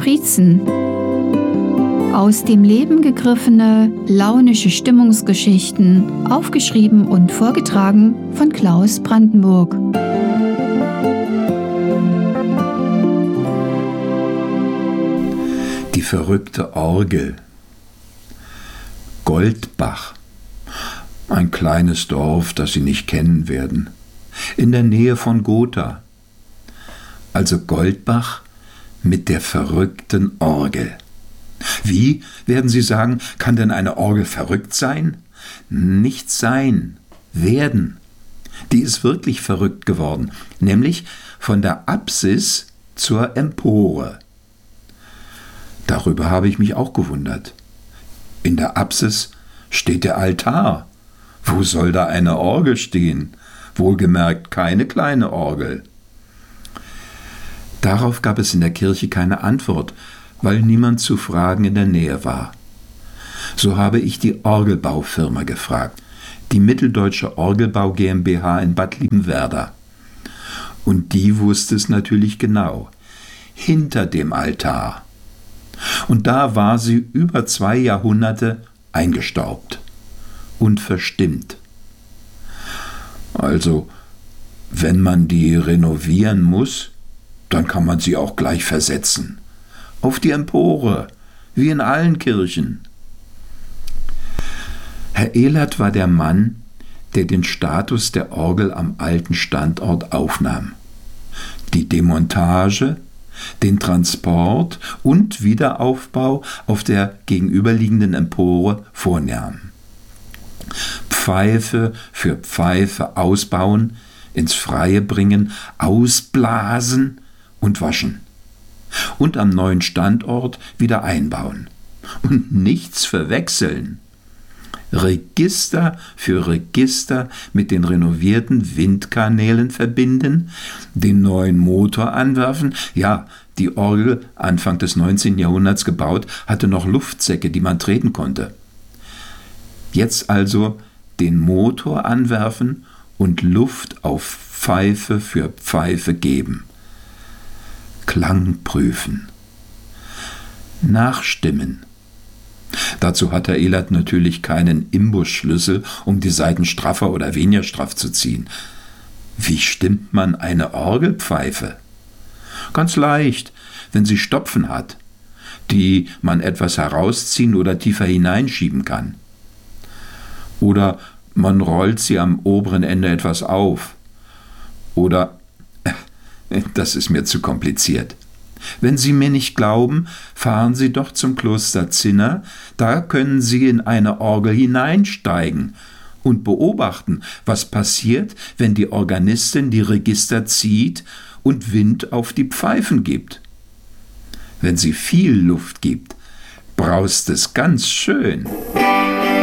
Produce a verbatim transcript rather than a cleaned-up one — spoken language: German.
Kaprizen. Aus dem Leben gegriffene, launische Stimmungsgeschichten, aufgeschrieben und vorgetragen von Klaus Brandenburg. Die verrückte Orgel. Goldbach. Ein kleines Dorf, das Sie nicht kennen werden. In der Nähe von Gotha. Also Goldbach mit der verrückten Orgel. Wie, werden Sie sagen, kann denn eine Orgel verrückt sein? Nicht sein, werden. Die ist wirklich verrückt geworden, nämlich von der Apsis zur Empore. Darüber habe ich mich auch gewundert. In der Apsis steht der Altar. Wo soll da eine Orgel stehen? Wohlgemerkt keine kleine Orgel. Darauf gab es in der Kirche keine Antwort, weil niemand zu fragen in der Nähe war. So habe ich die Orgelbaufirma gefragt, die Mitteldeutsche Orgelbau GmbH in Bad Liebenwerda. Und die wusste es natürlich genau, hinter dem Altar. Und da war sie über zwei Jahrhunderte eingestaubt und verstimmt. Also, wenn man die renovieren muss, dann kann man sie auch gleich versetzen. Auf die Empore, wie in allen Kirchen. Herr Ehlert war der Mann, der den Status der Orgel am alten Standort aufnahm. Die Demontage, den Transport und Wiederaufbau auf der gegenüberliegenden Empore vornahm. Pfeife für Pfeife ausbauen, ins Freie bringen, ausblasen und waschen. Und am neuen Standort wieder einbauen. Und nichts verwechseln. Register für Register mit den renovierten Windkanälen verbinden, den neuen Motor anwerfen. Ja, die Orgel, Anfang des neunzehnten Jahrhunderts gebaut, hatte noch Luftsäcke, die man treten konnte. Jetzt also den Motor anwerfen und Luft auf Pfeife für Pfeife geben. Klang prüfen. Nachstimmen. Dazu hat Herr Ehlert natürlich keinen Imbusschlüssel, um die Saiten straffer oder weniger straff zu ziehen. Wie stimmt man eine Orgelpfeife? Ganz leicht, wenn sie Stopfen hat, die man etwas herausziehen oder tiefer hineinschieben kann. Oder man rollt sie am oberen Ende etwas auf. Oder, das ist mir zu kompliziert. Wenn Sie mir nicht glauben, fahren Sie doch zum Kloster Zinner, da können Sie in eine Orgel hineinsteigen und beobachten, was passiert, wenn die Organistin die Register zieht und Wind auf die Pfeifen gibt. Wenn sie viel Luft gibt, braust es ganz schön.